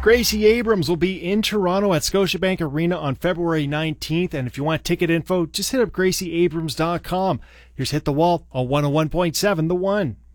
Gracie Abrams will be in Toronto at Scotiabank Arena on February 19th, and if you want ticket info, just hit up GracieAbrams.com. Here's Hit the Wall on 101.7 The One.